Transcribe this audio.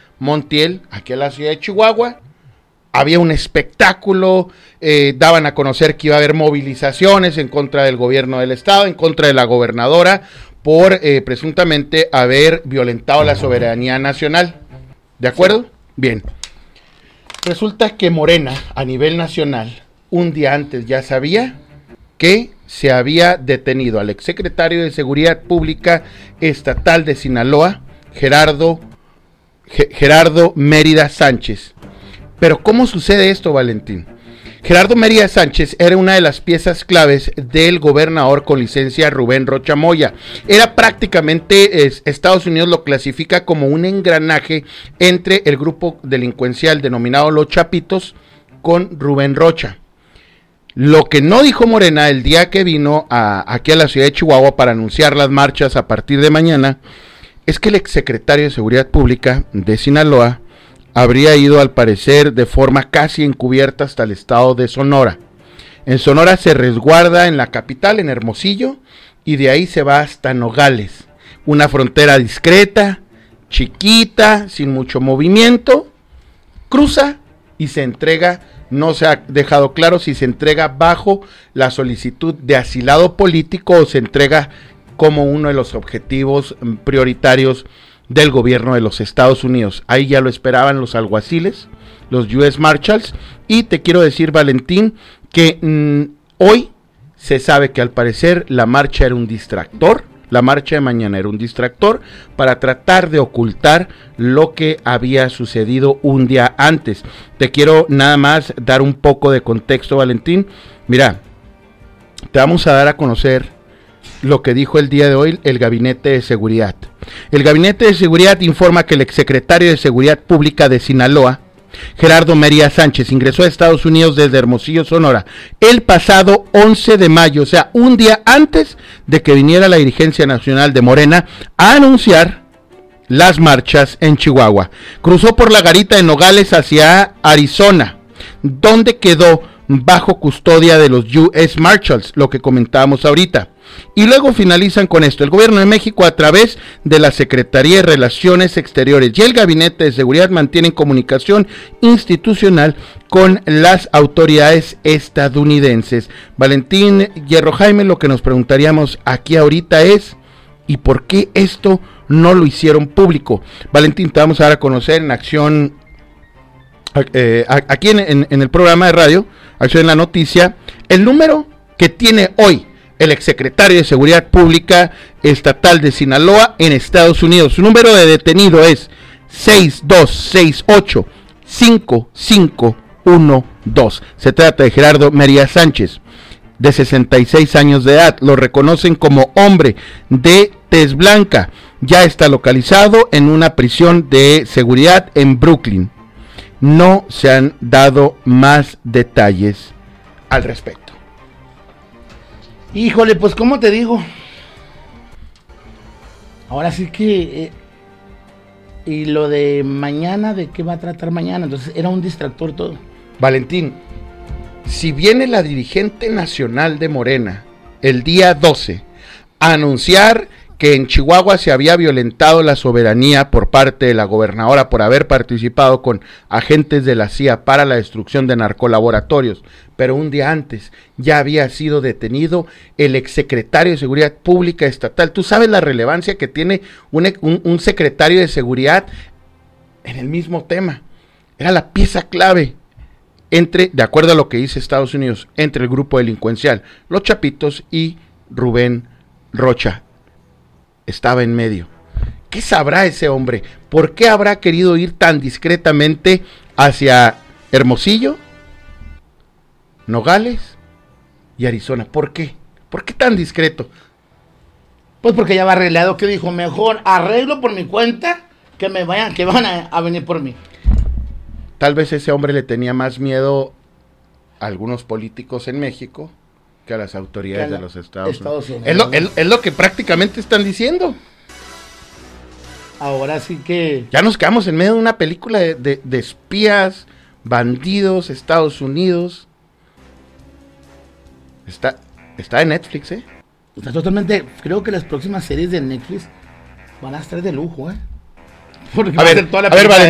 Montiel, aquí a la ciudad de Chihuahua. Había un espectáculo, daban a conocer que iba a haber movilizaciones en contra del gobierno del estado, en contra de la gobernadora, por presuntamente haber violentado la soberanía nacional. ¿De acuerdo? Sí. Bien. Resulta que Morena, a nivel nacional, un día antes ya sabía que se había detenido al exsecretario de Seguridad Pública Estatal de Sinaloa, Gerardo Mérida Sánchez. Pero ¿cómo sucede esto, Valentín? Gerardo Mérida Sánchez era una de las piezas claves del gobernador con licencia Rubén Rocha Moya. Era prácticamente, Estados Unidos lo clasifica como un engranaje entre el grupo delincuencial denominado Los Chapitos con Rubén Rocha. Lo que no dijo Morena el día que vino aquí a la ciudad de Chihuahua para anunciar las marchas a partir de mañana, es que el exsecretario de Seguridad Pública de Sinaloa habría ido al parecer de forma casi encubierta hasta el estado de Sonora. En Sonora se resguarda en la capital, en Hermosillo, y de ahí se va hasta Nogales. Una frontera discreta, chiquita, sin mucho movimiento, cruza y se entrega. No se ha dejado claro si se entrega bajo la solicitud de asilado político o se entrega como uno de los objetivos prioritarios del gobierno de los Estados Unidos. Ahí ya lo esperaban los alguaciles, los US Marshals, y te quiero decir, Valentín, que hoy se sabe que al parecer la marcha era un distractor, la marcha de mañana era un distractor para tratar de ocultar lo que había sucedido un día antes. Te quiero nada más dar un poco de contexto, Valentín. Mira, te vamos a dar a conocer lo que dijo el día de hoy el Gabinete de Seguridad. El Gabinete de Seguridad informa que el exsecretario de Seguridad Pública de Sinaloa, Gerardo Mérida Sánchez, ingresó a Estados Unidos desde Hermosillo, Sonora, el pasado 11 de mayo, o sea, un día antes de que viniera la dirigencia nacional de Morena a anunciar las marchas en Chihuahua. Cruzó por la garita de Nogales hacia Arizona, donde quedó bajo custodia de los US Marshals, lo que comentábamos ahorita. Y luego finalizan con esto: el gobierno de México, a través de la Secretaría de Relaciones Exteriores y el Gabinete de Seguridad, mantienen comunicación institucional con las autoridades estadounidenses. Valentín Hierro Jaime, lo que nos preguntaríamos aquí ahorita es: ¿y por qué esto no lo hicieron público? Valentín, te vamos a dar a conocer en acción, aquí en el programa de radio, Acción en la Noticia, el número que tiene hoy el exsecretario de Seguridad Pública Estatal de Sinaloa en Estados Unidos. Su número de detenido es 6268-5512. Se trata de Gerardo Mérida Sánchez, de 66 años de edad. Lo reconocen como hombre de tez blanca. Ya está localizado en una prisión de seguridad en Brooklyn. No se han dado más detalles al respecto. Híjole, pues ¿cómo te digo? Ahora sí que... y lo de mañana, ¿de qué va a tratar mañana? Entonces era un distractor todo. Valentín, si viene la dirigente nacional de Morena el día 12 a anunciar que en Chihuahua se había violentado la soberanía por parte de la gobernadora por haber participado con agentes de la CIA para la destrucción de narcolaboratorios, pero un día antes ya había sido detenido el exsecretario de Seguridad Pública Estatal. ¿Tú sabes la relevancia que tiene un secretario de Seguridad en el mismo tema? Era la pieza clave entre, de acuerdo a lo que dice Estados Unidos, entre el grupo delincuencial, los Chapitos y Rubén Rocha. Estaba en medio. ¿Qué sabrá ese hombre? ¿Por qué habrá querido ir tan discretamente hacia Hermosillo, Nogales y Arizona? ¿Por qué? ¿Por qué tan discreto? Pues porque ya va arreglado, que dijo, mejor arreglo por mi cuenta que van a venir por mí. Tal vez ese hombre le tenía más miedo a algunos políticos en México que a las autoridades de los Estados Unidos. Es lo que prácticamente están diciendo. Ahora sí que... ya nos quedamos en medio de una película de espías, bandidos, Estados Unidos. Está en Netflix, Está totalmente... creo que las próximas series de Netflix van a estar de lujo, Porque a ver,